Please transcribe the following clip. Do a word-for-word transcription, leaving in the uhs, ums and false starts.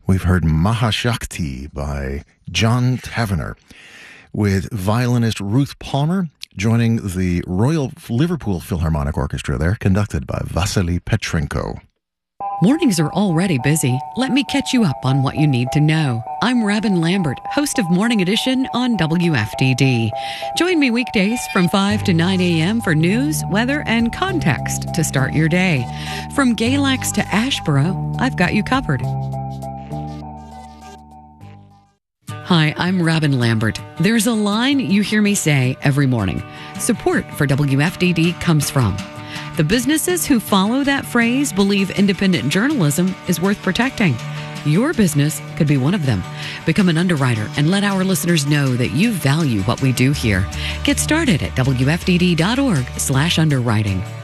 We've heard Mahashakti by John Tavener, with violinist Ruth Palmer joining the Royal Liverpool Philharmonic Orchestra there, conducted by Vasily Petrenko. Mornings are already busy. Let me catch you up on what you need to know. I'm Robin Lambert, host of Morning Edition on W F D D. Join me weekdays from five to nine a.m. for news, weather, and context to start your day. From Galax to Ashboro, I've got you covered. Hi, I'm Robin Lambert. There's a line you hear me say every morning. Support for W F D D comes from. The businesses who follow that phrase believe independent journalism is worth protecting. Your business could be one of them. Become an underwriter and let our listeners know that you value what we do here. Get started at W F D D dot org slash underwriting.